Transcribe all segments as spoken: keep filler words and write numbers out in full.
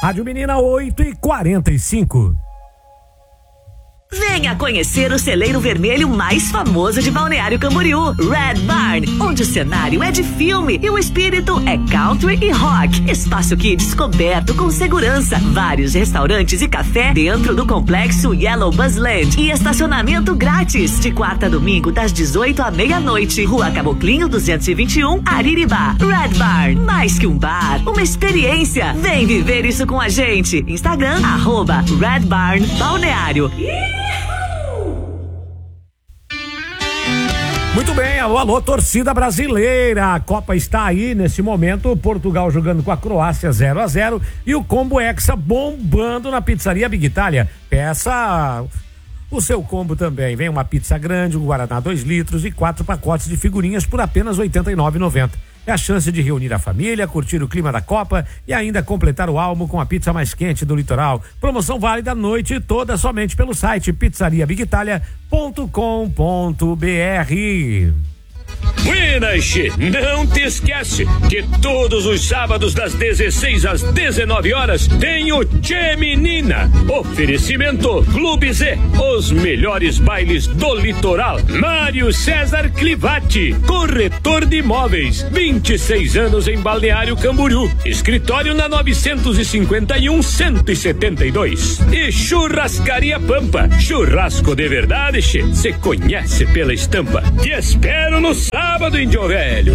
Rádio Menina oito e quarenta e cinco. Venha conhecer o celeiro vermelho mais famoso de Balneário Camboriú, Red Barn, onde o cenário é de filme e o espírito é country e rock. Espaço Kids coberto com segurança, vários restaurantes e café dentro do complexo Yellow Buzzland e estacionamento grátis de quarta a domingo das dezoito à meia-noite. Rua Caboclinho duzentos e vinte e um, Ariribá. Red Barn, mais que um bar, uma experiência. Vem viver isso com a gente. Instagram, arroba Red Barn Balneário. Muito bem, alô, alô, torcida brasileira. A Copa está aí nesse momento. Portugal jogando com a Croácia zero a zero e o combo Hexa bombando na pizzaria Big Itália. Peça o seu combo também. Vem uma pizza grande, um Guaraná dois litros e quatro pacotes de figurinhas por apenas oitenta e nove reais e noventa centavos. É a chance de reunir a família, curtir o clima da Copa e ainda completar o almo com a pizza mais quente do litoral. Promoção válida a noite toda somente pelo site pizzaria big italia ponto com ponto b r. Buenas, não te esquece que todos os sábados das dezesseis às dezenove horas tem o Tchê Menina. Oferecimento Clube Z, os melhores bailes do litoral. Mário César Clivati, corretor de imóveis, vinte e seis anos em Balneário Camboriú. Escritório na novecentos e cinquenta e um, cento e setenta e dois. E Churrascaria Pampa, churrasco de verdade, che, cê conhece pela estampa. Te espero no sábado, Índio Velho.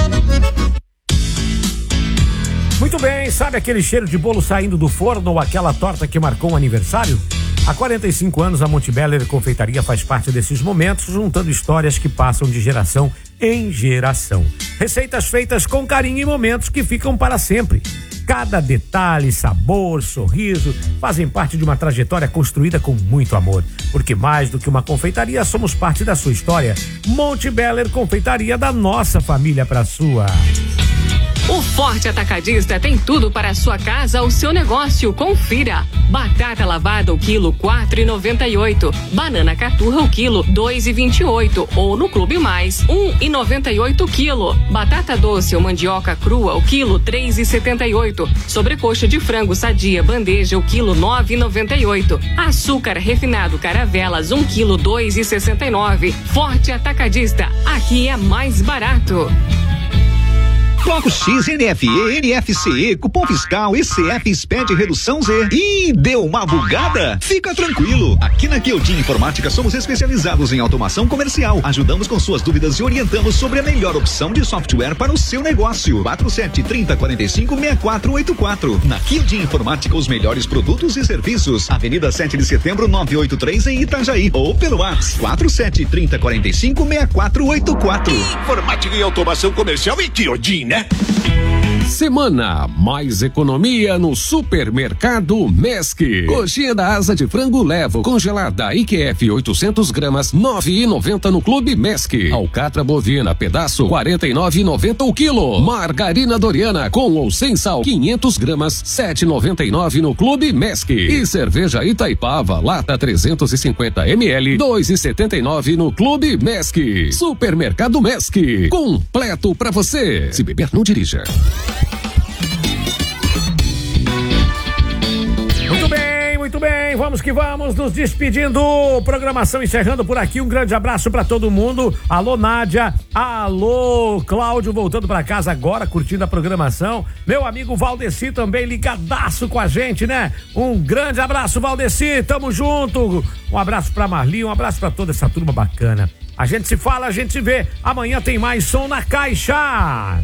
Muito bem, sabe aquele cheiro de bolo saindo do forno ou aquela torta que marcou um aniversário? Há quarenta e cinco anos a Montebeller Confeitaria faz parte desses momentos, juntando histórias que passam de geração em geração. Receitas feitas com carinho e momentos que ficam para sempre. Cada detalhe, sabor, sorriso fazem parte de uma trajetória construída com muito amor. Porque mais do que uma confeitaria, somos parte da sua história. Montebeller Confeitaria, da nossa família para a sua. O Forte Atacadista tem tudo para a sua casa ou seu negócio. Confira. Batata lavada o quilo quatro reais e noventa e oito. Banana caturra o quilo dois reais e vinte e oito. Ou no Clube Mais, um real e noventa e oito o quilo. Batata doce ou mandioca crua o quilo três reais e setenta e oito. Sobrecoxa de frango sadia bandeja o quilo nove reais e noventa e oito. Açúcar refinado Caravelas um quilo dois reais e sessenta e nove. Forte Atacadista. Aqui é mais barato. Bloco X, N F E, N F C E, cupom fiscal, E C F, Sped, redução Z. Ih, deu uma bugada? Fica tranquilo. Aqui na Queutim Informática somos especializados em automação comercial. Ajudamos com suas dúvidas e orientamos sobre a melhor opção de software para o seu negócio. quatro sete três zero quatro cinco seis quatro oito quatro. Na Queutim Informática, os melhores produtos e serviços. Avenida sete de setembro, novecentos e oitenta e três em Itajaí. Ou pelo WhatsApp quatro sete três zero quatro cinco seis quatro oito quatro. Informática e automação comercial em Queutim, né? Semana mais economia no Supermercado Mesc. Coxinha da asa de frango Levo congelada I Q F oitocentos gramas nove reais e noventa no Clube Mesc. Alcatra bovina pedaço quarenta e nove reais e noventa o quilo. Margarina Doriana com ou sem sal quinhentos gramas sete reais e noventa e nove no Clube Mesc. E cerveja Itaipava lata trezentos e cinquenta mililitros dois reais e setenta e nove no Clube Mesc. Supermercado Mesc, completo pra você. Se beber, não dirija. Muito bem, muito bem, vamos que vamos, nos despedindo, programação encerrando por aqui, um grande abraço pra todo mundo, alô Nádia, alô Cláudio, voltando pra casa agora, curtindo a programação, meu amigo Valdeci também ligadaço com a gente, né? Um grande abraço, Valdeci, tamo junto, um abraço pra Marli, um abraço pra toda essa turma bacana, a gente se fala, a gente se vê, amanhã tem mais Som na Caixa.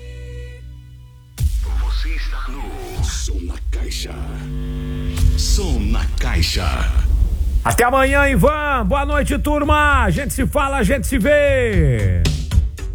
Você está no Som na Caixa. Som na Caixa. Até amanhã, Ivan. Boa noite, turma. A gente se fala, a gente se vê.